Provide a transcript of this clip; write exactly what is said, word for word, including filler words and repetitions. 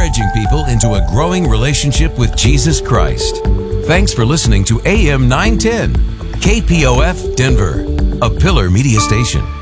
encouraging people into a growing relationship with Jesus Christ. Thanks for listening to A M nine ten, K P O F Denver, a Pillar Media station.